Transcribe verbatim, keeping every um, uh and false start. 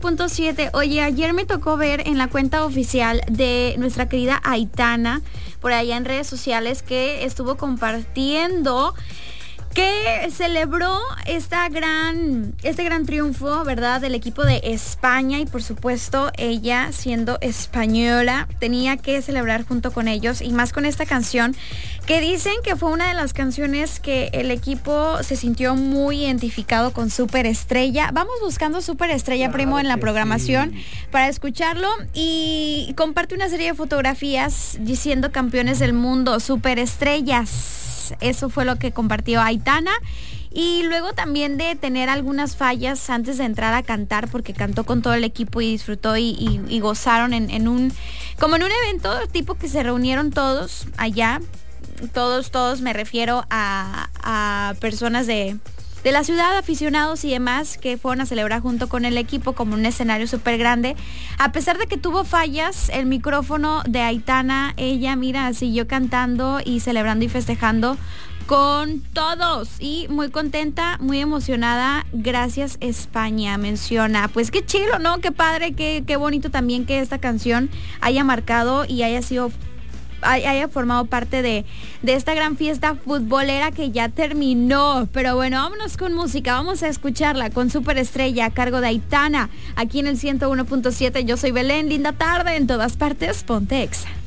punto siete. Oye, ayer me tocó ver en la cuenta oficial de nuestra querida Aitana, por allá en redes sociales, que estuvo compartiendo que celebró esta gran, este gran triunfo, ¿verdad?, del equipo de España, y por supuesto ella, siendo española, tenía que celebrar junto con ellos, y más con esta canción que dicen que fue una de las canciones que el equipo se sintió muy identificado con Superestrella. Vamos buscando Superestrella, claro, Primo, en la programación sí, para escucharlo, y comparte una serie de fotografías diciendo campeones del mundo, superestrellas. Eso fue lo que compartió Aitana. Y luego también de tener algunas fallas antes de entrar a cantar, porque cantó con todo el equipo y disfrutó y, y, y gozaron en, en un, como en un evento tipo que se reunieron todos allá. Todos, todos me refiero a, a personas de, de la ciudad, aficionados y demás, que fueron a celebrar junto con el equipo como un escenario súper grande. A pesar de que tuvo fallas, el micrófono de Aitana, ella, mira, siguió cantando y celebrando y festejando con todos, y muy contenta, muy emocionada. Gracias, España, menciona. Pues qué chido, ¿no? Qué padre, qué, qué bonito también que esta canción haya marcado y haya sido haya formado parte de, de esta gran fiesta futbolera que ya terminó. Pero bueno, vámonos con música, vamos a escucharla con Superestrella a cargo de Aitana, aquí en el ciento uno punto siete. Yo soy Belén, linda tarde en todas partes, ponte Exa.